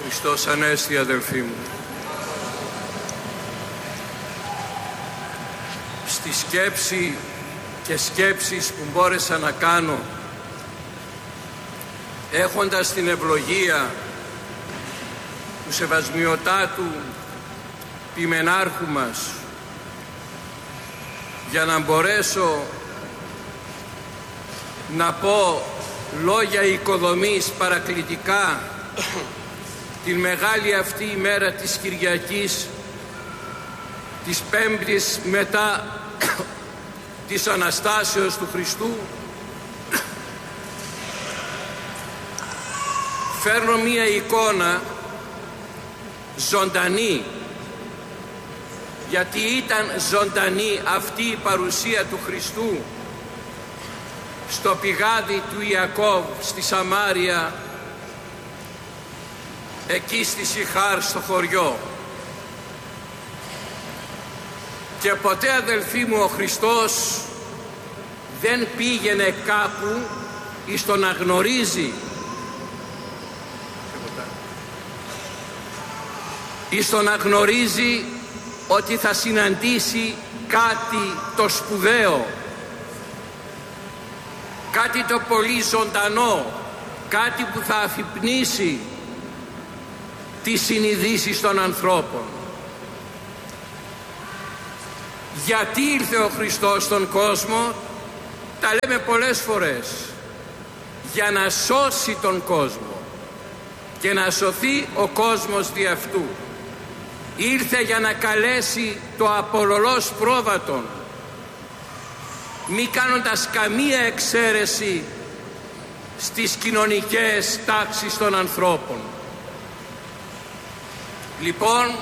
Χριστός Ανέστη, αδελφοί μου. Στη σκέψη και σκέψεις που μπόρεσα να κάνω, έχοντας την ευλογία του Σεβασμιωτάτου Ποιμενάρχου μας, για να μπορέσω να πω λόγια οικοδομής παρακλητικά την μεγάλη αυτή ημέρα της Κυριακής, της Πέμπτης μετά της Αναστάσεως του Χριστού, φέρνω μία εικόνα ζωντανή, γιατί ήταν ζωντανή αυτή η παρουσία του Χριστού στο πηγάδι του Ιακώβ στη Σαμάρια, εκεί στη Σιχάρ στο χωριό. Και ποτέ, αδελφοί μου, ο Χριστός δεν πήγαινε κάπου εις το να γνωρίζει, εις το να γνωρίζει ότι θα συναντήσει κάτι το σπουδαίο, κάτι το πολύ ζωντανό, κάτι που θα αφυπνίσει τις συνειδήσεις των ανθρώπων. Γιατί ήρθε ο Χριστός στον κόσμο? Τα λέμε πολλές φορές. Για να σώσει τον κόσμο και να σωθεί ο κόσμος δι' αυτού. Ήρθε για να καλέσει το απολωλός πρόβατον, μη κάνοντας καμία εξαίρεση στις κοινωνικές τάξεις των ανθρώπων. Λοιπόν,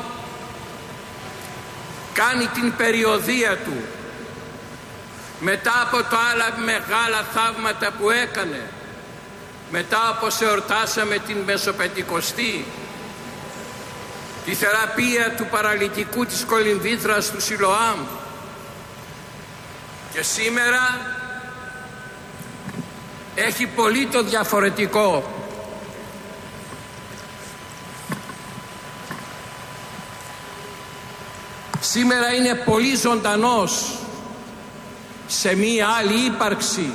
κάνει την περιοδεία του μετά από τα άλλα μεγάλα θαύματα που έκανε, μετά από εορτάσαμε την Μεσοπεντηκοστή, τη θεραπεία του παραλυτικού της Κολυμβήθρας του Σιλοάμ, και σήμερα έχει πολύ το διαφορετικό. Σήμερα είναι πολύ ζωντανός σε μία άλλη ύπαρξη,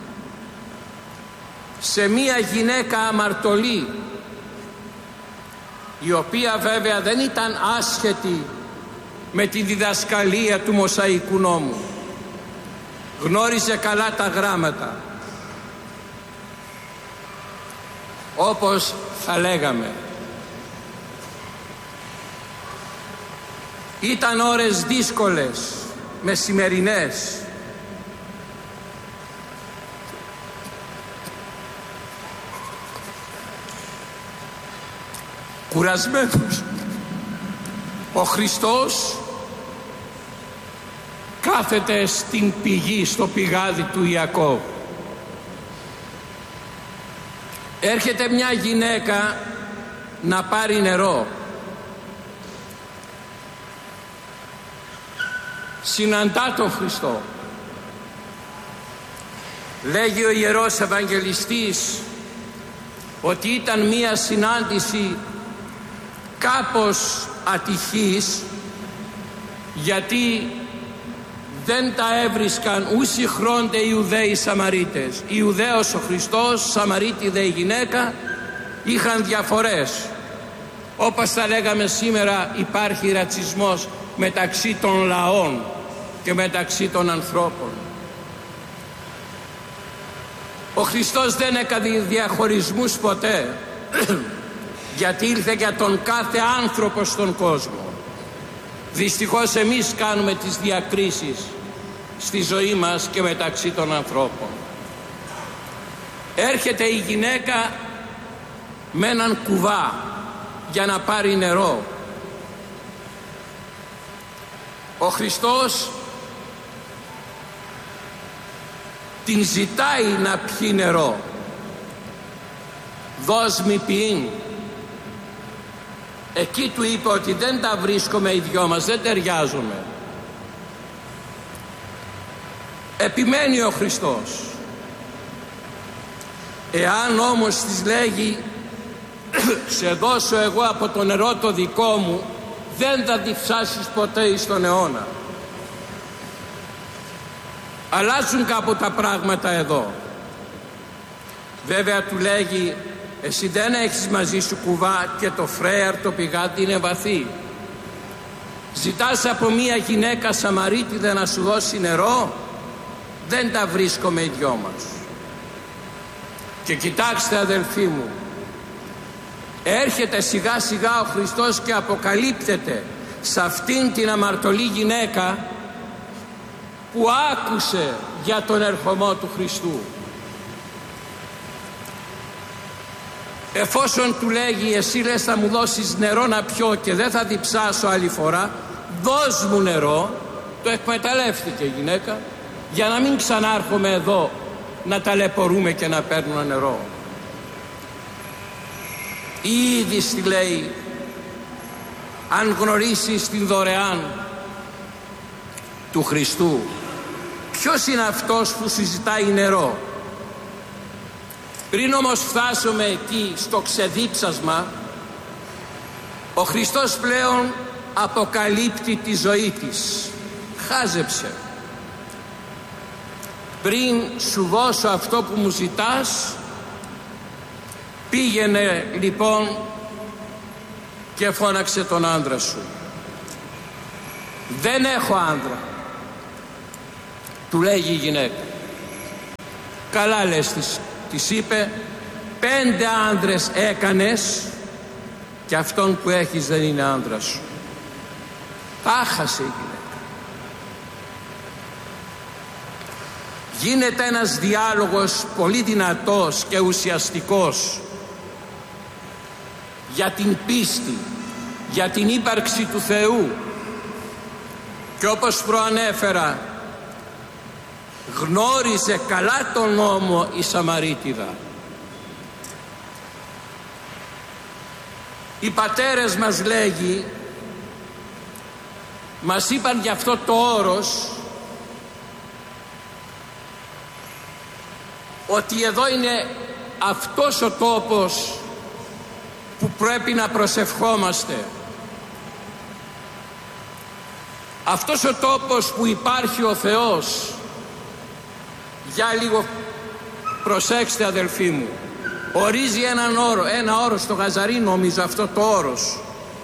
σε μία γυναίκα αμαρτωλή, η οποία βέβαια δεν ήταν άσχετη με τη διδασκαλία του Μωσαϊκού νόμου. Γνώριζε καλά τα γράμματα, όπως θα λέγαμε. Ήταν ώρες δύσκολες, μεσημερινές. Κουρασμένος, ο Χριστός κάθεται στην πηγή, στο πηγάδι του Ιακώβ. Έρχεται μια γυναίκα να πάρει νερό. Συναντά τον Χριστό. Λέγει ο Ιερός Ευαγγελιστής ότι ήταν μία συνάντηση κάπως ατυχής, γιατί δεν τα έβρισκαν ούσι χρόνται Ιουδαίοι Σαμαρίτες. Ιουδαίος ο Χριστός, Σαμαρίτιδε η γυναίκα, είχαν διαφορές. Όπως θα λέγαμε σήμερα, υπάρχει ρατσισμός μεταξύ των λαών και μεταξύ των ανθρώπων. Ο Χριστός δεν έκανε διαχωρισμούς ποτέ, γιατί ήρθε για τον κάθε άνθρωπο στον κόσμο. Δυστυχώς εμείς κάνουμε τις διακρίσεις στη ζωή μας και μεταξύ των ανθρώπων. Έρχεται η γυναίκα με έναν κουβά για να πάρει νερό. Ο Χριστός την ζητάει να πιει νερό. Δώσ' μη πιειν. Εκεί του είπε ότι δεν τα βρίσκουμε οι δυο μας, δεν ταιριάζουμε. Επιμένει ο Χριστός. Εάν όμως της λέγει σε δώσω εγώ από το νερό το δικό μου, δεν θα διψάσεις ποτέ εις τον αιώνα. Αλλάζουν κάπου τα πράγματα εδώ. Βέβαια του λέγει, εσύ δεν έχεις μαζί σου κουβά και το φρέαρ το πηγάδι είναι βαθύ. Ζητάς από μία γυναίκα Σαμαρίτιδα να σου δώσει νερό, δεν τα βρίσκουμε οι δυο μας. Και κοιτάξτε αδελφοί μου, έρχεται σιγά σιγά ο Χριστός και αποκαλύπτεται σε αυτήν την αμαρτωλή γυναίκα που άκουσε για τον ερχομό του Χριστού. Εφόσον του λέγει, εσύ λες θα μου δώσεις νερό να πιω και δεν θα διψάσω άλλη φορά, δώσ' μου νερό, το εκμεταλλεύτηκε η γυναίκα για να μην ξανάρχομαι εδώ να ταλαιπωρούμε και να παίρνω νερό. Ήδη στη λέει, αν γνωρίσεις την δωρεάν του Χριστού, ποιος είναι αυτός που σου ζητάει νερό? Πριν όμως φτάσουμε εκεί στο ξεδίψασμα, ο Χριστός πλέον αποκαλύπτει τη ζωή της. Χάζεψε. Πριν σου δώσω αυτό που μου ζητάς, πήγαινε λοιπόν και φώναξε τον άντρα σου. Δεν έχω άντρα, του λέγει η γυναίκα. Καλά λες, της είπε, 5 άντρες έκανες και αυτόν που έχεις δεν είναι άντρα σου. Άχασε η γυναίκα. Γίνεται ένας διάλογος πολύ δυνατός και ουσιαστικός για την πίστη, για την ύπαρξη του Θεού. Και όπως προανέφερα, γνώριζε καλά τον νόμο η Σαμαρίτιδα. Οι πατέρες μας λέγει, μας είπαν για αυτό το όρος, ότι εδώ είναι αυτός ο τόπος που πρέπει να προσευχόμαστε. Αυτός ο τόπος που υπάρχει ο Θεός. Για λίγο προσέξτε αδελφοί μου, ορίζει ένα όρο στο Γαζαρί, νομίζω αυτό το όρος,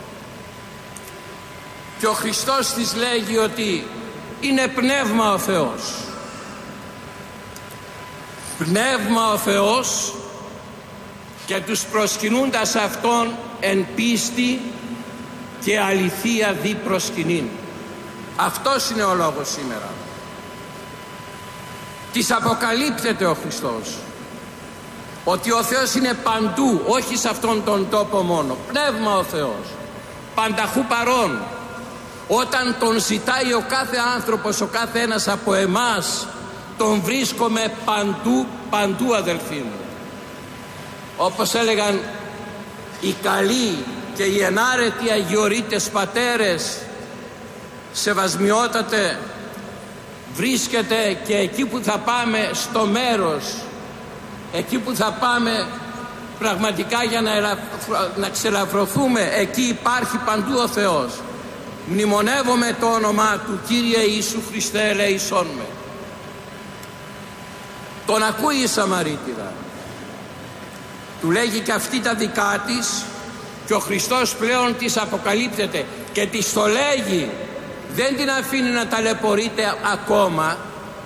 και ο Χριστός της λέγει ότι είναι πνεύμα ο Θεός. Πνεύμα ο Θεός, και τους προσκυνούντας αυτόν εν πίστη και αληθεία δι προσκυνήν. Αυτός είναι ο λόγος σήμερα. Της αποκαλύπτεται ο Χριστός ότι ο Θεός είναι παντού, όχι σε αυτόν τον τόπο μόνο. Πνεύμα ο Θεός, πανταχού παρών. Όταν τον ζητάει ο κάθε άνθρωπος, ο κάθε ένας από εμάς, τον βρίσκομαι παντού, παντού αδελφοί μου. Όπως έλεγαν οι καλοί και οι ενάρετοι αγιορείτες πατέρες, σεβασμιότατε, βρίσκεται και εκεί που θα πάμε στο μέρος, εκεί που θα πάμε πραγματικά για να ξελαφρωθούμε, εκεί υπάρχει παντού ο Θεός. Μνημονεύομαι το όνομά του, Κύριε Ιησού Χριστέ ελέησόν με. Τον ακούει η Σαμαρίτιδα, του λέγει και αυτή τα δικά της, και ο Χριστός πλέον της αποκαλύπτεται και της το λέγει. Δεν την αφήνει να ταλαιπωρείται ακόμα.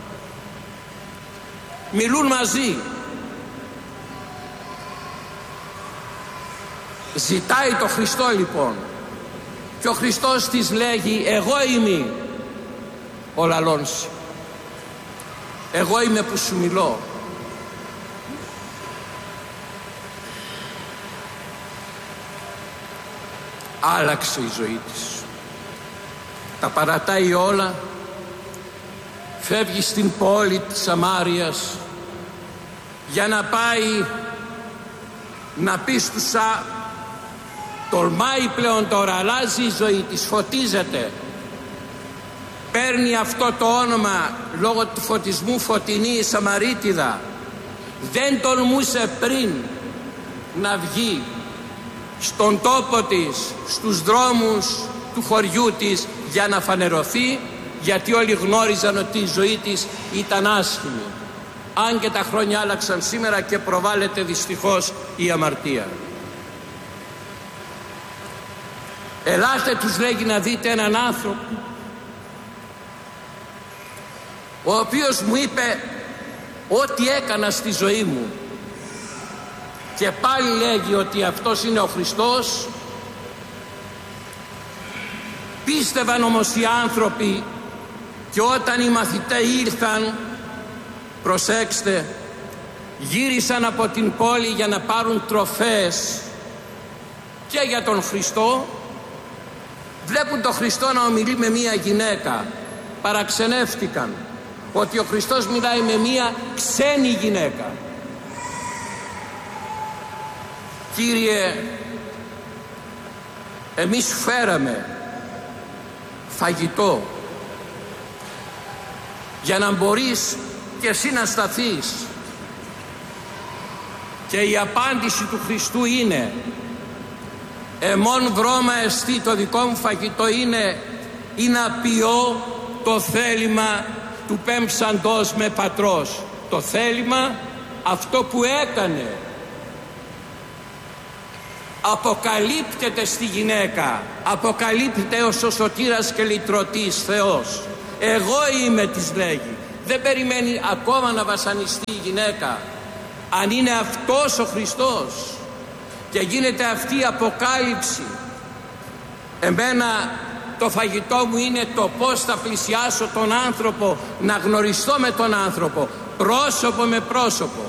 Μιλούν μαζί. Ζητάει το Χριστό λοιπόν, και ο Χριστός της λέγει, εγώ είμαι ο λαλώνση. Εγώ είμαι που σου μιλώ. Άλλαξε η ζωή της. Τα παρατάει όλα, φεύγει στην πόλη της Σαμάριας για να πάει να πει στους τολμάει πλέον τώρα, αλλάζει η ζωή της, φωτίζεται, παίρνει αυτό το όνομα λόγω του φωτισμού Φωτεινή η Σαμαρίτιδα. Δεν τολμούσε πριν να βγει στον τόπο της, στους δρόμους του χωριού της για να φανερωθεί, γιατί όλοι γνώριζαν ότι η ζωή της ήταν άσχημη. Αν και τα χρόνια άλλαξαν σήμερα και προβάλλεται δυστυχώς η αμαρτία. Ελάτε, τους λέγει, να δείτε έναν άνθρωπο ο οποίος μου είπε ό,τι έκανα στη ζωή μου, και πάλι λέγει ότι αυτός είναι ο Χριστός. Πίστευαν όμως οι άνθρωποι, και όταν οι μαθητές ήρθαν, προσέξτε, γύρισαν από την πόλη για να πάρουν τροφές και για τον Χριστό. Βλέπουν τον Χριστό να ομιλεί με μία γυναίκα. Παραξενεύτηκαν ότι ο Χριστός μιλάει με μία ξένη γυναίκα. Κύριε, εμείς φέραμε φαγητό για να μπορείς και εσύ να σταθείς. Και η απάντηση του Χριστού είναι: εμών βρώμα εστί, το δικό μου φαγητό είναι ή να ποιώ το θέλημα του πέμψαντος με πατρός. Το θέλημα αυτό που έκανε. Αποκαλύπτεται στη γυναίκα, αποκαλύπτεται ως ο σωτήρας και λυτρωτής Θεός. Εγώ είμαι, της λέγει. Δεν περιμένει ακόμα να βασανιστεί η γυναίκα. Αν είναι αυτός ο Χριστός, και γίνεται αυτή η αποκάλυψη. Εμένα το φαγητό μου είναι το πώς θα πλησιάσω τον άνθρωπο, να γνωριστώ με τον άνθρωπο, πρόσωπο με πρόσωπο.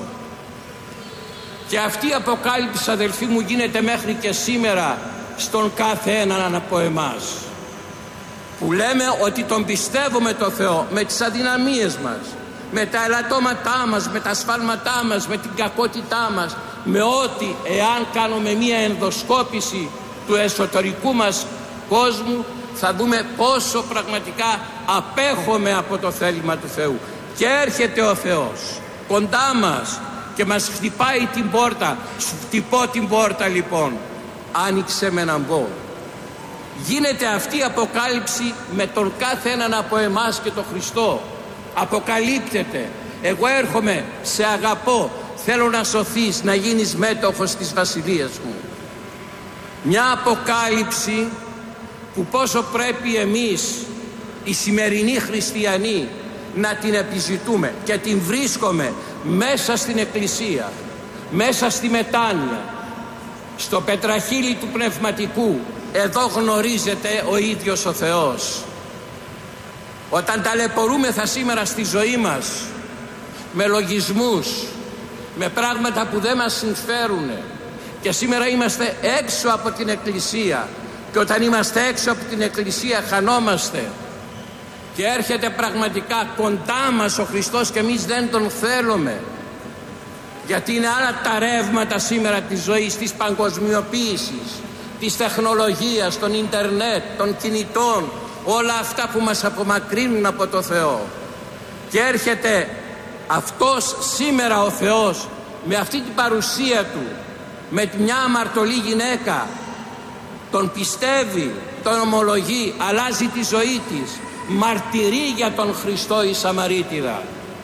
Και αυτή η αποκάλυψη, αδελφοί μου, γίνεται μέχρι και σήμερα στον κάθε έναν από εμάς, που λέμε ότι τον πιστεύουμε το Θεό με τις αδυναμίες μας, με τα ελαττώματά μας, με τα σφάλματά μας, με την κακότητά μας, με ό,τι, εάν κάνουμε μία ενδοσκόπηση του εσωτερικού μας κόσμου, θα δούμε πόσο πραγματικά απέχουμε από το θέλημα του Θεού. Και έρχεται ο Θεός κοντά μας και μας χτυπάει την πόρτα. Σου χτυπώ την πόρτα, λοιπόν, άνοιξε με να μπω. Γίνεται αυτή η αποκάλυψη με τον κάθε έναν από εμάς και τον Χριστό. Αποκαλύπτεται: εγώ έρχομαι, σε αγαπώ, θέλω να σωθείς, να γίνεις μέτοχος της βασιλείας μου. Μια αποκάλυψη που πόσο πρέπει εμείς οι σημερινοί χριστιανοί να την επιζητούμε, και την βρίσκουμε μέσα στην Εκκλησία, μέσα στη μετάνοια, στο πετραχύλι του πνευματικού. Εδώ γνωρίζεται ο ίδιος ο Θεός. Όταν ταλαιπωρούμεθα σήμερα στη ζωή μας με λογισμούς, με πράγματα που δεν μας συμφέρουν, και σήμερα είμαστε έξω από την Εκκλησία, και όταν είμαστε έξω από την Εκκλησία χανόμαστε, και έρχεται πραγματικά κοντά μας ο Χριστός και εμείς δεν τον θέλουμε, γιατί είναι άλλα τα ρεύματα σήμερα της ζωής, της παγκοσμιοποίησης, της τεχνολογίας, των ίντερνετ, των κινητών, όλα αυτά που μας απομακρύνουν από το Θεό. Και έρχεται αυτός σήμερα ο Θεός με αυτή την παρουσία του, με μια αμαρτωλή γυναίκα, τον πιστεύει, τον ομολογεί, αλλάζει τη ζωή της, μαρτυρεί για τον Χριστό η Σαμαρίτιδα.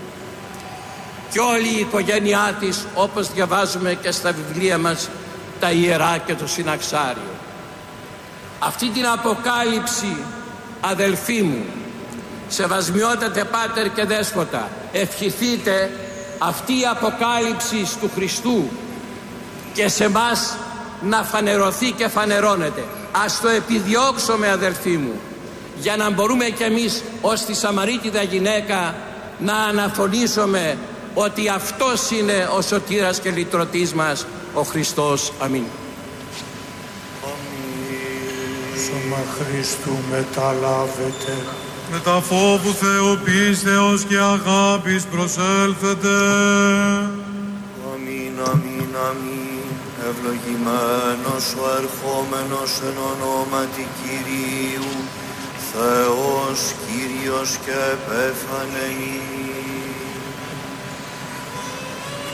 Και όλη η οικογένειά της, όπως διαβάζουμε και στα βιβλία μας τα Ιερά και το Συναξάριο. Αυτή την αποκάλυψη, αδελφοί μου, σεβασμιότατε πάτερ και δέσποτα, ευχηθείτε αυτή η αποκάλυψη του Χριστού και σε μας να φανερωθεί και φανερώνεται. Ας το επιδιώξουμε, αδελφοί μου, για να μπορούμε κι εμείς ως τη Σαμαρίτιδα γυναίκα να αναφωνήσουμε ότι αυτός είναι ο σωτήρας και λυτρωτής μας, ο Χριστός. Αμήν. Σώμα Χριστού μεταλάβετε. Με τα φόβου Θεού πίστεως και αγάπης προσέλθετε. Αμήν, αμήν, αμήν. Ευλογημένος ο ερχόμενος εν ονόματι Κυρίου, Θεός Κύριος και επέφανεν.